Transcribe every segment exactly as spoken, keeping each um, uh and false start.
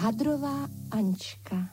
Hadrová Ančka.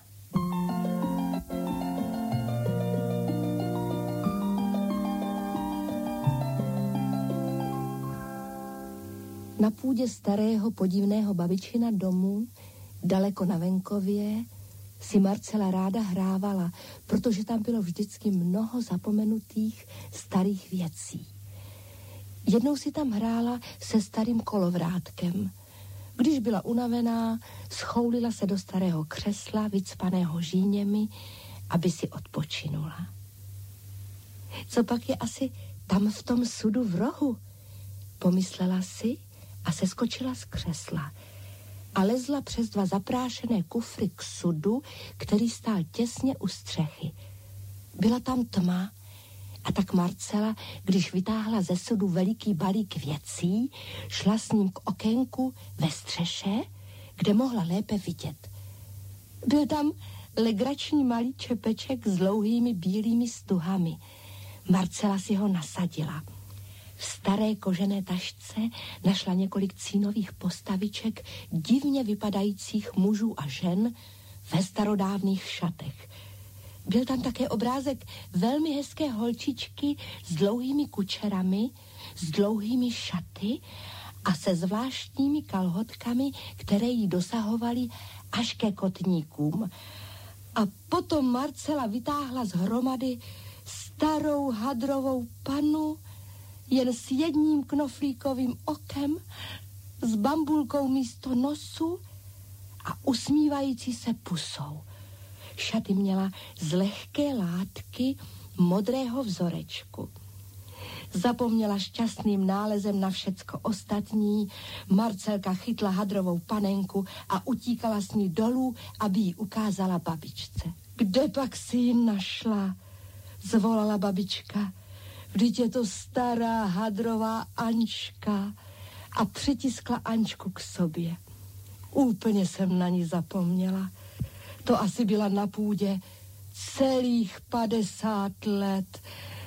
Na půdě starého podivného babičina domu, daleko na venkově, si Marcela ráda hrávala, protože tam bylo vždycky mnoho zapomenutých starých věcí. Jednou si tam hrála se starým kolovrátkem. Když byla unavená, schoulila se do starého křesla, vycpaného žíněmi, aby si odpočinula. Co pak je asi tam v tom sudu v rohu? Pomyslela si a seskočila z křesla a lezla přes dva zaprášené kufry k sudu, který stál těsně u střechy. Byla tam tma a tak Marcela, když vytáhla ze sudu veliký balík věcí, šla s ním k okénku ve střeše, kde mohla lépe vidět. Byl tam legrační malý čepeček s dlouhými bílými stuhami. Marcela si ho nasadila. V staré kožené tašce našla několik cínových postaviček divně vypadajících mužů a žen ve starodávných šatech. Byl tam také obrázek velmi hezké holčičky s dlouhými kučerami, s dlouhými šaty a se zvláštními kalhotkami, které jí dosahovaly až ke kotníkům. A potom Marcela vytáhla z hromady starou hadrovou pannu, jen s jedním knoflíkovým okem, s bambulkou místo nosu a usmívající se pusou. Šaty měla z lehké látky modrého vzorečku. Zapomněla šťastným nálezem na všecko ostatní, Marcelka chytla hadrovou panenku a utíkala s ní dolů, aby ji ukázala babičce. Kde pak si ji našla? Zvolala babička. Vždyť je to stará hadrová Ančka. A přitiskla Ančku k sobě. Úplně jsem na ní zapomněla. To asi byla na půdě celých padesát let.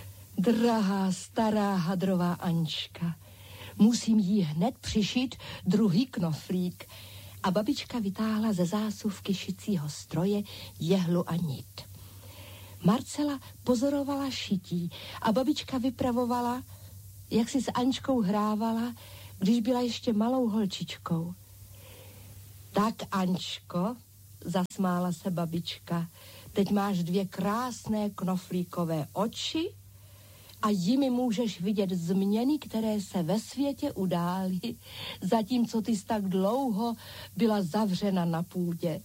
Drahá stará hadrová Ančka. Musím jí hned přišít druhý knoflík. A babička vytáhla ze zásuvky šicího stroje jehlu a nit. Marcela pozorovala šití a babička vypravovala, jak si s Ančkou hrávala, když byla ještě malou holčičkou. Tak, Ančko, zasmála se babička, teď máš dvě krásné knoflíkové oči a jimi můžeš vidět změny, které se ve světě udály, zatímco ty jsi tak dlouho byla zavřena na půdě.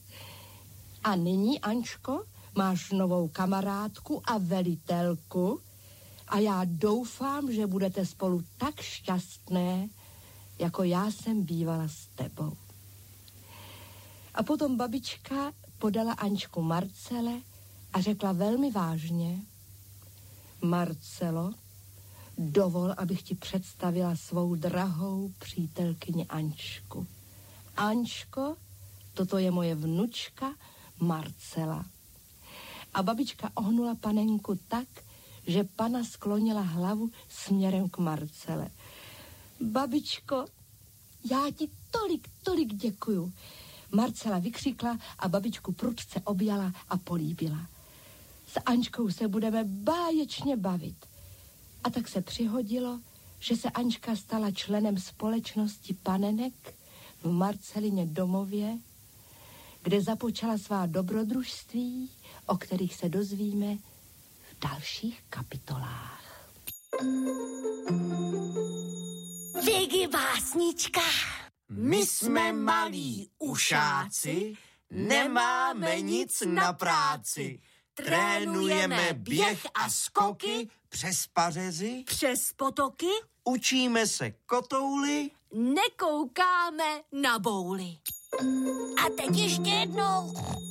A nyní, Ančko, máš novou kamarádku a velitelku a já doufám, že budete spolu tak šťastné, jako já jsem bývala s tebou. A potom babička podala Ančku Marcele a řekla velmi vážně: Marcelo, dovol, abych ti představila svou drahou přítelkyni Ančku. Ančko, toto je moje vnučka Marcela. A babička ohnula panenku tak, že pana sklonila hlavu směrem k Marcele. Babičko, já ti tolik, tolik děkuju. Marcela vykřikla a babičku prudce objala a políbila. S Ančkou se budeme báječně bavit. A tak se přihodilo, že se Ančka stala členem společnosti panenek v Marcelině domově, kde započala svá dobrodružství, o kterých se dozvíme v dalších kapitolách. Vigi básnička. My jsme malí ušáci, nemáme nic na práci. Trénujeme běh a skoky přes pařezy, přes potoky, učíme se kotouly, nekoukáme na bouly. A teď ještě jednou.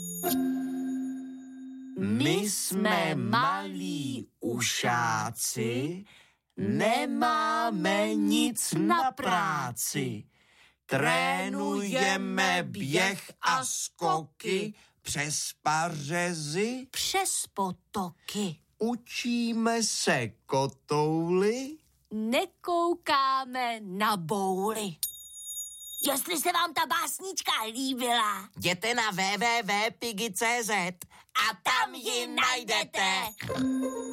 My jsme malí ušáci, nemáme nic na práci. Trénujeme běh a skoky přes pařezy, přes potoky. Učíme se kotouly, nekoukáme na bouly. Jestli se vám ta básnička líbila, jděte na w w w tečka pigi tečka c z a tam ji najdete.